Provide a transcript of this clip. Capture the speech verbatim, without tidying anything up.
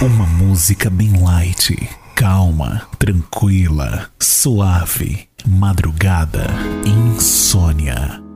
Uma música bem light, calma, tranquila, suave, madrugada, insônia.